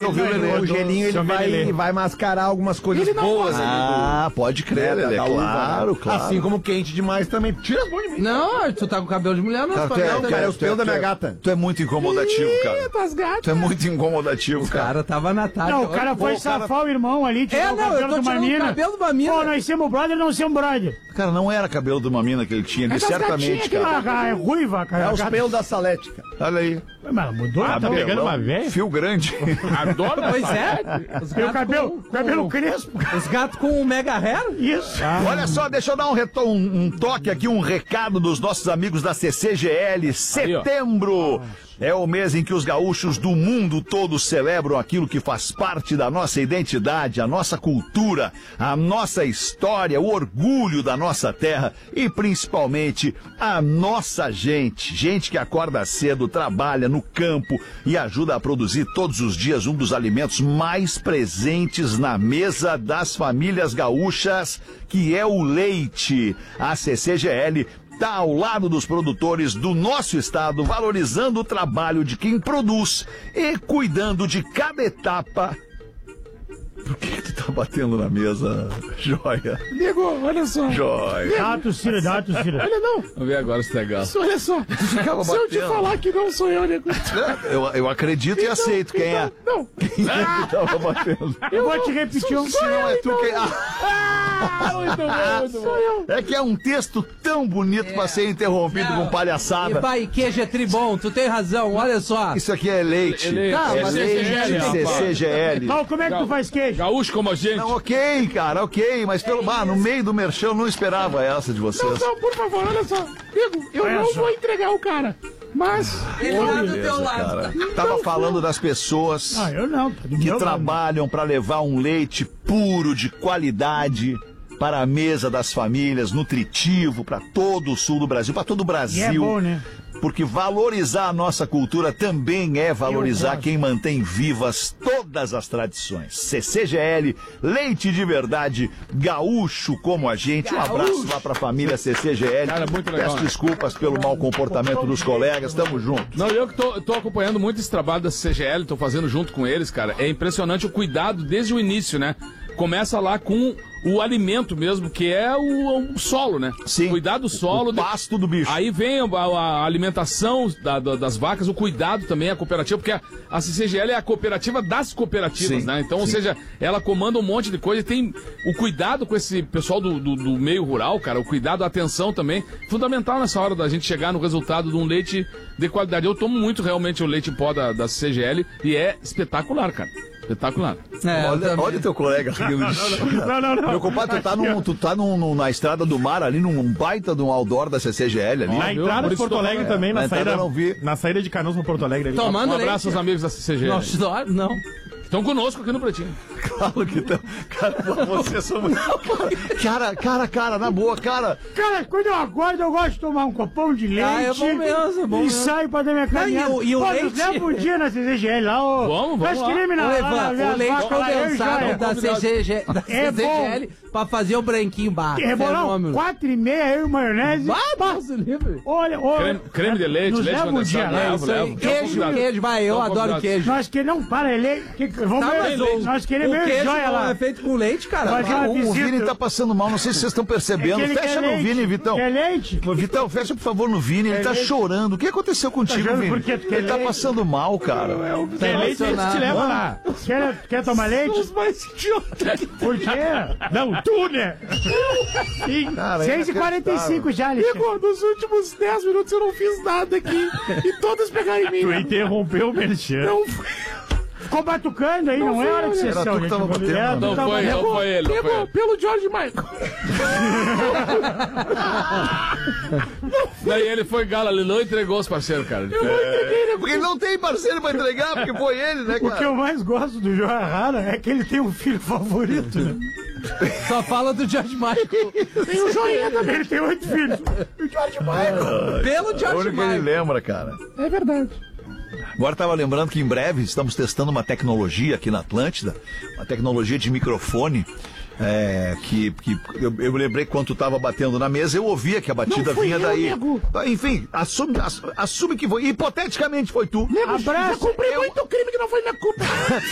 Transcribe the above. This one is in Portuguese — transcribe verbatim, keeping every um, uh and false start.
ouvir o Lelê. O gelinho ele vai, vai mascarar algumas coisas boas. Ah, pode crer, Lelê. Claro, claro. Assim como quente demais também. Tira as mãos de mim. Não, tu tá com cabelo de mulher, não. Cara, tu é, Cara, é os pelos da minha gata. Tu é muito incomodativo, cara. Tu é muito incomodativo, O cara. cara tava na tarde. Não, o cara foi Pô, o cara- safar o irmão ali, tirou É, o não, eu cabelo tô de uma tirando o mina. cabelo de uma mina. Pô, nós somos brother, não somos brother. Cara, não era cabelo de uma mina que ele tinha ali, certamente, cara. cara. É ruiva, cara. É os pelos da Salete, cara. Olha aí. Mas ela mudou, Tá então. pegando uma velha? Fio grande. Adoro Pois é. Os Tem o gatos cabelo, com- cabelo com- crespo. Os gatos com o mega hair? Isso. Olha só, deixa eu dar um, reto- um, um toque aqui, um recado dos nossos amigos da C C G L. Setembro é o mês em que os gaúchos do mundo todo celebram aquilo que faz parte da nossa identidade, a nossa cultura, a nossa história, o orgulho da nossa terra e principalmente a nossa gente. Gente que acorda cedo, trabalha no campo e ajuda a produzir todos os dias um dos alimentos mais presentes na mesa das famílias gaúchas, que é o leite. A C C G L está ao lado dos produtores do nosso estado, valorizando o trabalho de quem produz e cuidando de cada etapa. Por que tu tá batendo na mesa, joia? Nego, olha só. Joia. Dá a tossida, dá a tossida. Olha não. Vamos ver agora se tá legal. Olha só. Ficava Se eu te batendo. falar que não sou eu, nego. Eu, eu acredito e aceito. Quem é? Não. Quem é que tava batendo? Eu vou te repetir um. Se não é tu, quem... Ah, muito bom, muito bom. É que é um texto tão bonito pra ser interrompido com E palhaçada. vai, queijo é tribom, tu tem razão, olha só. Isso aqui é leite. Ele- Tá, é mas C C G L, Leite rapaz. C C G L. Então, como é que tu faz queijo? Gaúcho como a gente. Não, ok, cara, ok, mas pelo ah, no meio do merchan eu não esperava essa de vocês. Não, por favor, olha só. Nego, eu Olha não só. vou entregar o cara. Mas. Ele tá do teu Beleza, lado. cara. Tava falando das pessoas Ah, eu não. Tá do que meu lado. trabalham para levar um leite puro, de qualidade, para a mesa das famílias, nutritivo, para todo o sul do Brasil, para todo o E Brasil. é bom, né? Porque valorizar a nossa cultura também é valorizar quem mantém vivas todas as tradições. C C G L, leite de verdade, gaúcho como a gente. Um abraço lá pra família C C G L. Cara, muito legal, Peço né? desculpas pelo mau comportamento dos colegas, tamo junto. Não, eu que tô, tô acompanhando muito esse trabalho da C G L, tô fazendo junto com eles, cara. É impressionante o cuidado desde o início, né? Começa lá com o alimento mesmo, que é o, o solo, né? Sim. Cuidar do solo. O pasto do bicho. Aí vem a, a alimentação da- da- das vacas, o cuidado também, a cooperativa, porque a, a C C G L é a cooperativa das cooperativas, Sim. né? Então, ou seja, ela comanda um monte de coisa e tem o cuidado com esse pessoal do, do, do meio rural, cara, o cuidado, a atenção também, fundamental nessa hora da gente chegar no resultado de um leite de qualidade. Eu tomo muito realmente o leite em pó da, da C C G L e é espetacular, cara. Espetacular. É, eu Olha, também. olha o teu colega. Não, não, não. Meu compadre, tu tá, num, tu tá num, num- na estrada do mar ali, num baita de um outdoor da C C G L ali. Na viu? entrada Por de isso Porto tô- Alegre é, também, na na entrada saída, eu não vi. na saída de Canoas pra Porto Alegre. Ali. Tomando Um abraço leite. aos amigos da C C G L. Não, não. Estão conosco aqui no Pretinho. Claro que estão. Cara, vocês são muito. Cara, cara, cara, na boa, cara. Cara, quando eu acordo, eu gosto de tomar um copão de leite. Ah, é bom mesmo, é bom E mesmo. saio pra dar minha caminhada. e o- e o Pô, leite? nos leva um dia na C C G L lá, ô. Vamos, vamos Faz lá. crime na Ô, lá, Evan, lá, o as leite vacas lá, eu e condensado Joia. da C G G, da É C C G L pra fazer o branquinho barro. Rebolão, Fenômeno. quatro e meia, eu e maionese. Ah, Deus livre. Olha, olha. Creme, creme de leite, nos leite leva um dia condensado. lá. É Levo, isso aí. levo. Queijo, Então, queijo, vai, eu Então, adoro convidado. queijo. Nós que não para, ele. Que, vamos Tá, ver. mas o- Nós queremos o ver queijo Joia não lá. é feito com leite, cara. Mas Ah, é- O, o visita. Vini tá passando mal, não sei se vocês estão É que percebendo. ele Fecha quer no leite. Vini, Vitão. Quer leite? Ô, Vitão, fecha por favor no Vini, ele Quer tá leite? chorando. O que aconteceu contigo, chorando Vini? porque tu quer Ele tá leite? passando mal, cara. Quer leite? Ele te leva lá. Quer, quer tomar leite? Os mais idiotas. Por quê? Não, tu, né? Cara, é seis e quarenta e cinco já, Alexandre. Nego, nos últimos dez minutos eu não fiz nada aqui. E todas pegaram em mim. é né? um Então, então, é um um é Não foi. Não Ficou batucando aí, não, Não é foi hora de eu, né? sessão, Era tu que gente. tava batendo, É, não tu Não tava foi, não batendo. foi ele, não foi Pegou ele. pelo George Michael. Daí ele foi galo, ele não entregou os parceiros, cara. Porque ele não tem parceiro pra entregar, porque foi ele, né, O que cara? eu mais gosto do João Rara é que ele tem um filho favorito, né? Só fala do George Michael. Tem o Joinha também, ele tem oito filhos. O George Michael. Pelo É o George único que ele Michael. lembra, cara. É verdade. Agora estava lembrando que em breve estamos testando uma tecnologia aqui na Atlântida, uma tecnologia de microfone, é, que, que eu, eu lembrei que quando tu estava batendo na mesa, eu ouvia que a batida Não fui vinha eu, daí. nego. Enfim, assume, assume, assume que foi, hipoteticamente foi tu. Nego, já Abraço. comprei Eu- muito crime que não foi minha culpa.